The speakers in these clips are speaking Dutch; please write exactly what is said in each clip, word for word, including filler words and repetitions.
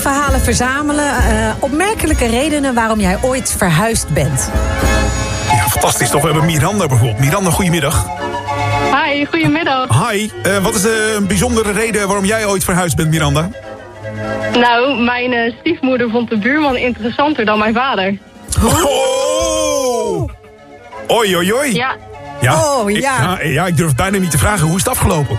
verhalen verzamelen. Uh, opmerkelijke redenen waarom jij ooit verhuisd bent. Ja, fantastisch toch? We hebben Miranda bijvoorbeeld. Miranda, goedemiddag. Hi, goedemiddag. Hi, uh, wat is de bijzondere reden waarom jij ooit verhuisd bent, Miranda? Nou, mijn uh, stiefmoeder vond de buurman interessanter dan mijn vader. Oh! Oei, oei, oei. Ja. Ja, oh, ja. Ik, ja. Ja, ik durf bijna niet te vragen. Hoe is het afgelopen?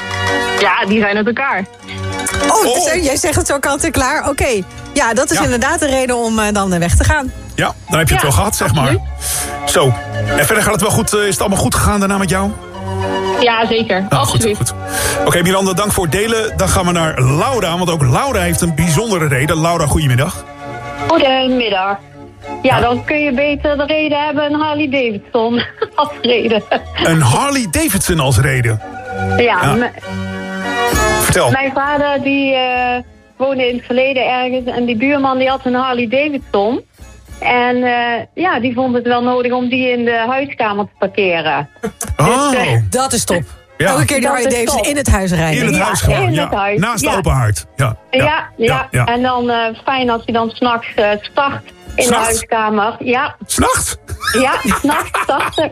Ja, die zijn uit elkaar. Oh, oh. Jij zegt het zo kant en klaar. Oké, okay. Ja, dat is ja. inderdaad een reden om uh, dan weg te gaan. Ja, dan heb je het ja, wel gehad, zeg absoluut. maar. Zo, en verder gaat het wel goed. Is het allemaal goed gegaan daarna met jou? Ja, zeker. Nou, absoluut. Goed, goed. Oké, okay, Miranda, dank voor het delen. Dan gaan we naar Laura, want ook Laura heeft een bijzondere reden. Laura, goedemiddag. Goedemiddag. Ja, dan kun je beter de reden hebben een Harley Davidson als reden. Een Harley Davidson als reden? Ja. ja. M- Vertel. Mijn vader die uh, woonde in het verleden ergens en die buurman die had een Harley Davidson. En uh, ja, die vond het wel nodig om die in de huiskamer te parkeren. Oh, dus, uh, dat is top. Ja. Elke keer de Harley Davidson in het huis rijden. In het ja, huis gewoon, in ja. het huis. Naast de ja. open haard. Ja, ja, ja, ja. ja, ja. En dan uh, fijn als hij dan s'nachts uh, start in S'nachts? de huiskamer. Ja. S'nachts? Ja, s'nachts starten.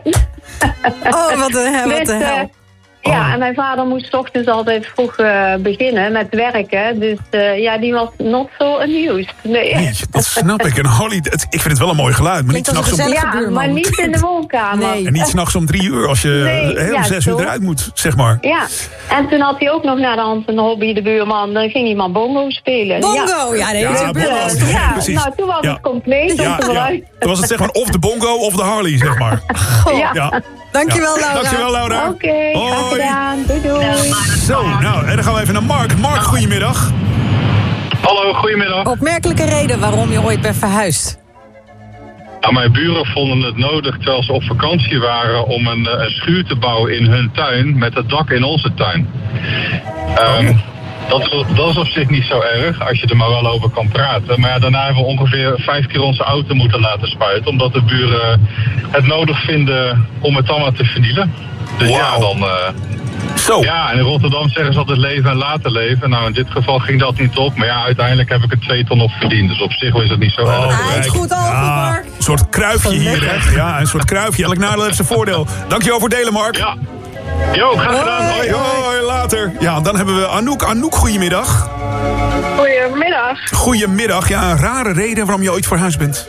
Oh, wat een, wat een hel. Uh, Ja, oh. en mijn vader moest ochtends altijd vroeg uh, beginnen met werken. Dus uh, ja, die was not zo amused. Nee. nee, dat snap ik. Een Harley, het, ik vind het wel een mooi geluid. Maar niet s'nachts om... Ja, maar niet in de woonkamer. Nee. En niet s'nachts om drie uur als je nee, he, om ja, zes zo. uur eruit moet, zeg maar. Ja, en toen had hij ook nog naar de hand een hobby, de buurman. Dan ging hij maar bongo spelen. Bongo, ja, ja nee, ja, bongo. Uh, ja, precies. Nou, toen was ja. het compleet. Ja, ja. Toen was het zeg maar of de bongo of de Harley, zeg maar. Goh. Ja. ja. Dankjewel, Laura. Dankjewel, Laura. Oké, okay, graag gedaan. Doei, doei. Zo, nou, en dan gaan we even naar Mark. Mark, goedemiddag. Hallo, goedemiddag. Opmerkelijke reden waarom je ooit bent verhuisd. Nou, mijn buren vonden het nodig, terwijl ze op vakantie waren, om een, een schuur te bouwen in hun tuin met het dak in onze tuin. Um, oh. Dat is, dat is op zich niet zo erg, als je er maar wel over kan praten. Maar ja, daarna hebben we ongeveer vijf keer onze auto moeten laten spuiten, omdat de buren het nodig vinden om het allemaal te vernielen. Dus wow. ja, dan... Uh, Zo. Ja, en in Rotterdam zeggen ze altijd leven en laten leven. Nou, in dit geval ging dat niet op. Maar ja, uiteindelijk heb ik er twee ton op verdiend. Dus op zich is het niet zo oh, erg. Hij is goed over, ja, Mark. Een soort kruifje hier, hè? Ja, een soort kruifje. Elk nadeel heeft zijn voordeel. Dankjewel voor het delen, Mark. Ja. Jo, graag gedaan. Hoi, hoi, later. Ja, dan hebben we Anouk. Anouk, goedemiddag. Goedemiddag. Goedemiddag. Ja, een rare reden waarom je ooit verhuisd bent.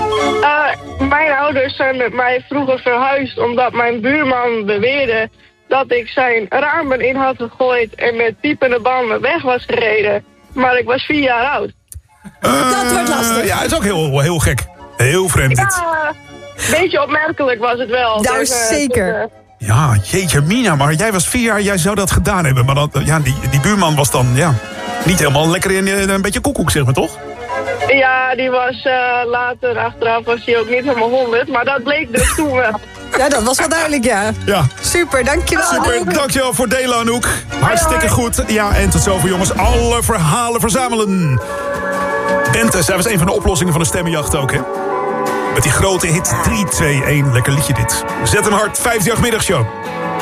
Uh, mijn ouders zijn met mij vroeger verhuisd omdat mijn buurman beweerde dat ik zijn ramen in had gegooid en met piepende banden weg was gereden. Maar ik was vier jaar oud. Uh, dat wordt lastig. Ja, het is ook heel, heel gek. Heel vreemd dit. Ja, een beetje opmerkelijk was het wel. Nou, dus, uh, zeker. Dus, uh, ja, jeetje Mina, maar jij was vier jaar, jij zou dat gedaan hebben. Maar dat, ja, die, die buurman was dan ja, niet helemaal lekker in, in een beetje koekoek, zeg maar, toch? Ja, die was uh, later, achteraf was hij ook niet helemaal honderd. Maar dat bleek dus toen wel. Ja, dat was wel duidelijk, ja. Ja. Super, dankjewel. Super, Anouk. dankjewel voor het delen, Anouk. Hartstikke goed. Ja, en tot zover, jongens. Alle verhalen verzamelen. Bente, zij was een van de oplossingen van de stemmenjacht ook, hè? Met die grote hit drie twee een. Lekker liedje dit. Zet hem hard, vijftienjacht middagshow.